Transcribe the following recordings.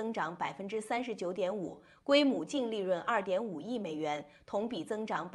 增长39.5%，规模净利润2.5亿美元，同比增长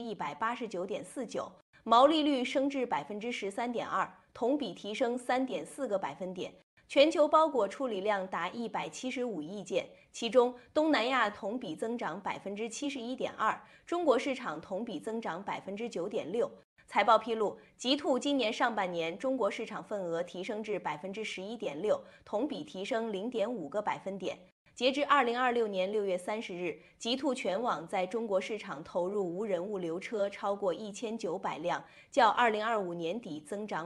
189.49%，毛利率升至13.2%，同比提升3.4个百分点。全球包裹处理量达175亿件，其中东南亚同比增长71.2%，中国市场同比增长9.6%。财报披露，极兔今年上半年中国市场份额提升至11.6%，同比提升0.5个百分点。截至2026年6月30日，极兔全网在中国市场投入无人物流车超过1900辆，较2025年底增长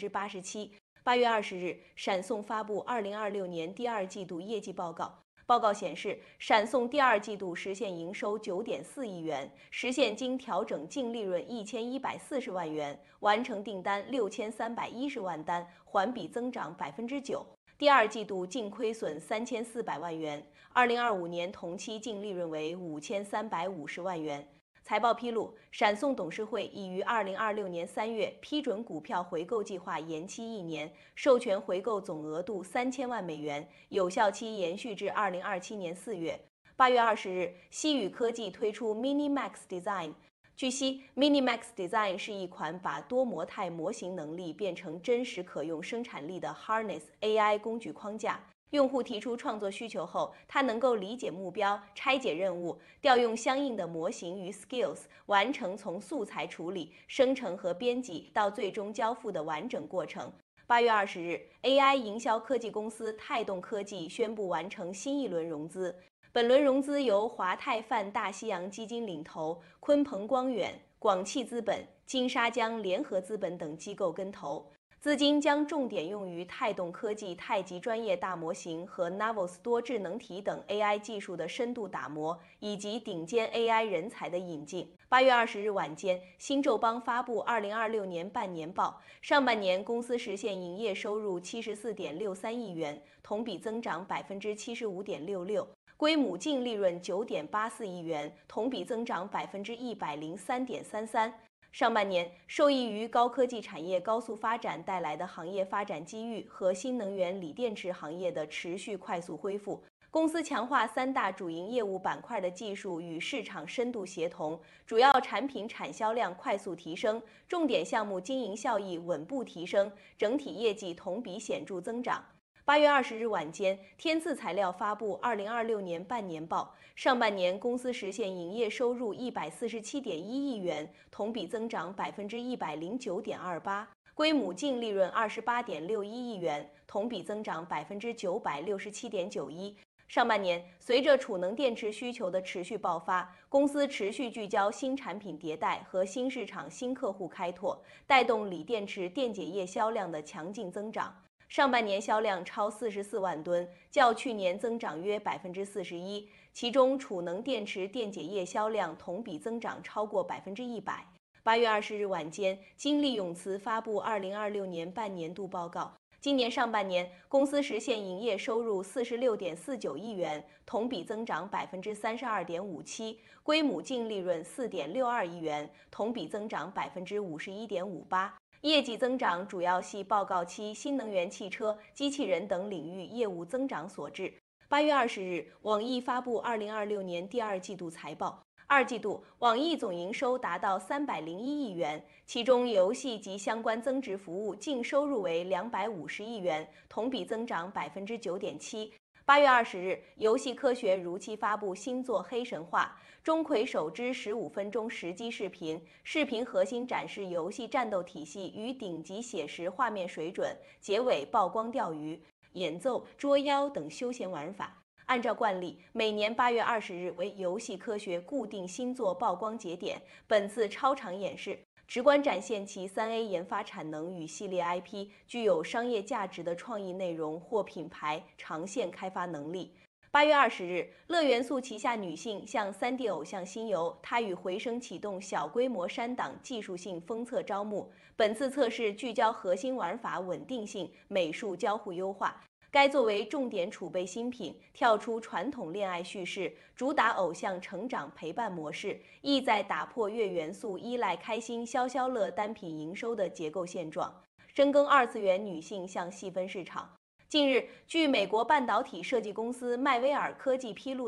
87%。8月20日，闪送发布2026年第二季度业绩报告。报告显示，闪送第二季度实现营收9.4亿元，实现经调整净利润1140万元，完成订单6310万单，环比增长9%。第二季度净亏损3400万元，2025年同期净利润为5350万元。财报披露，闪送董事会已于2026年3月批准股票回购计划延期1年，授权回购总额度3000万美元，有效期延续至2027年4月。8月20日，西宇科技推出 MiniMax Design。据悉 ，MiniMax Design 是一款把多模态模型能力变成真实可用生产力的 Harness AI 工具框架。用户提出创作需求后，它能够理解目标、拆解任务、调用相应的模型与 skills， 完成从素材处理、生成和编辑到最终交付的完整过程。8月20日 ，AI 营销科技公司泰动科技宣布完成新一轮融资。本轮融资由华泰泛大西洋基金领投，鲲鹏光远、广汽资本、金沙江联合资本等机构跟投。资金将重点用于泰动科技太极专业大模型和 Navos 多智能体等 AI 技术的深度打磨，以及顶尖 AI 人才的引进。8月20日晚间，新宙邦发布2026年半年报，上半年公司实现营业收入74.63亿元，同比增长75.66%，规模净利润9.84亿元，同比增长103.33%。上半年，受益于高科技产业高速发展带来的行业发展机遇和新能源锂电池行业的持续快速恢复，公司强化3大主营业务板块的技术与市场深度协同，主要产品产销量快速提升，重点项目经营效益稳步提升，整体业绩同比显著增长。8月20日晚间，天赐材料发布2026年半年报，上半年公司实现营业收入147.1亿元，同比增长109.28%，规模净利润28.61亿元，同比增长967.91%。上半年，随着储能电池需求的持续爆发，公司持续聚焦新产品迭代和新市场新客户开拓，带动锂电池电解液销量的强劲增长。上半年销量超44万吨，较去年增长约41%，其中储能电池电解液销量同比增长超过100%。8月20日晚间，金利永磁发布2026年半年度报告。今年上半年，公司实现营业收入46.49亿元，同比增长32.57%，规模净利润4.62亿元，同比增长51.58%。业绩增长主要系报告期新能源汽车、机器人等领域业务增长所致。8月20日，网易发布2026年第二季度财报。二季度，网易总营收达到301亿元，其中游戏及相关增值服务净收入为250亿元，同比增长9.7%。8月20日，游戏科学如期发布新作《黑神话》，钟馗首支15分钟实机视频，视频核心展示游戏战斗体系与顶级写实画面水准，结尾曝光钓鱼、演奏、捉妖等休闲玩法。按照惯例，每年8月20日为游戏科学固定新作曝光节点，本次超长演示直观展现其3A 研发产能与系列 IP 具有商业价值的创意内容或品牌长线开发能力。8月20日，乐元素旗下女性向3D 偶像新游，它与回声启动小规模删档技术性封测招募。本次测试聚焦核心玩法稳定性、美术交互优化。该作为重点储备新品，跳出传统恋爱叙事，主打偶像成长陪伴模式，意在打破月元素依赖开心消消乐单品营收的结构现状，深耕二次元女性向细分市场。 近日，据美国半导体设计公司迈威尔科技披露。